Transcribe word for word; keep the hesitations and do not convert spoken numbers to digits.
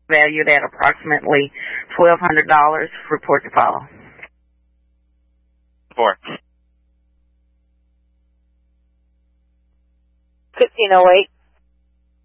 valued at approximately twelve hundred dollars. Report to follow. Four. fifteen oh eight.